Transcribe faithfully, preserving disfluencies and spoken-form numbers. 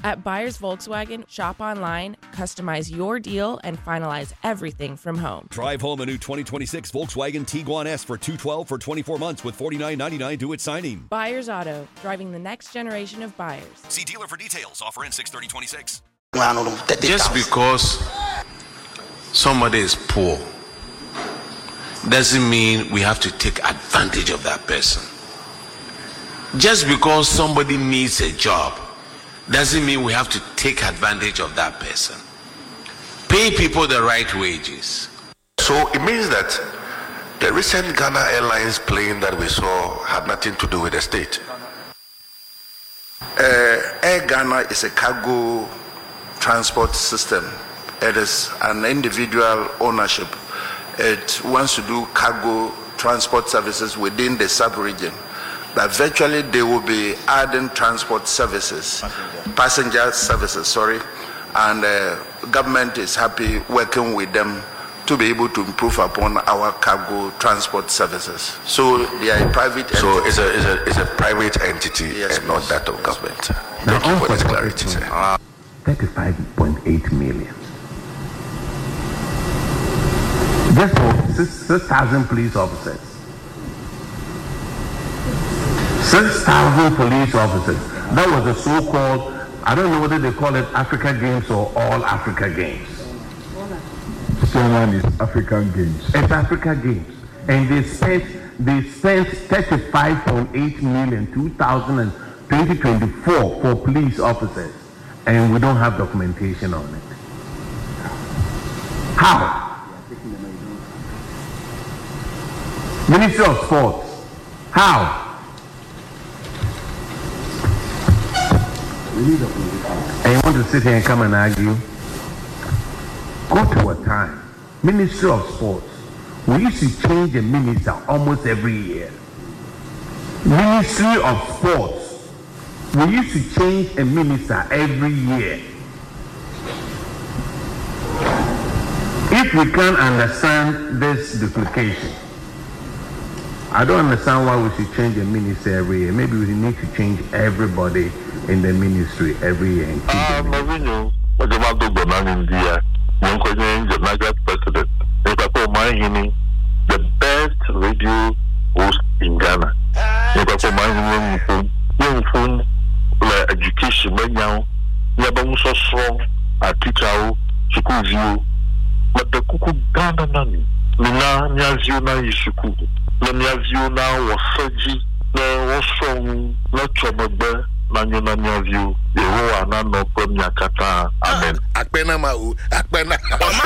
At Buyers Volkswagen, shop online, customize your deal, and finalize everything from home. Drive home a new twenty twenty-six Volkswagen Tiguan S for two hundred twelve dollars for twenty-four months with forty-nine ninety-nine due at signing. Buyers Auto, driving the next generation of buyers. See dealer for details. Offer in six thirty twenty-six. Just because somebody is poor doesn't mean we have to take advantage of that person. Just because somebody needs a job doesn't mean we have to take advantage of that person. Pay people the right wages. So it means that the recent Ghana Airlines plane that we saw had nothing to do with the state. Uh, Air Ghana is a cargo transport system. It is an individual ownership. It wants to do cargo transport services within the sub-region. But virtually they will be adding transport services, passenger, passenger services, sorry. And uh, government is happy working with them to be able to improve upon our cargo transport services. So they are a private entity. So it's a, it's a, it's a private entity, yes, and not that of yes, government. Thank now, you for this clarity, sir. Uh, thirty-five point eight million. Just for six thousand police officers. six thousand police officers. That was the so-called, I don't know whether they call it Africa Games or All Africa Games. One is African Games. It's Africa Games. And they spent, they spent thirty-five point eight million two thousand twenty twenty-four for police officers. And we don't have documentation on it. How? Ministry of Sports. How? And you want to sit here and come and argue? Go to a time. Ministry of Sports. We used to change a minister almost every year. Ministry of Sports. We used to change a minister every year. If we can't understand this duplication, I don't understand why we should change a minister every year. Maybe we need to change everybody in the ministry every year. Ah, Mourinho, what about the Bonan India? Young the Niger president. The best radio host in Ghana. Young phone, education, now, never so strong, a teacher, school view. But the cuckoo Ghana Nani, Mina, Niazuna is school. Niazuna was surgery, no, was strong, not trouble there. Nanyona Niazio, the Roa Nano Premier Kata, Amen. Akpena Mau, Akpena.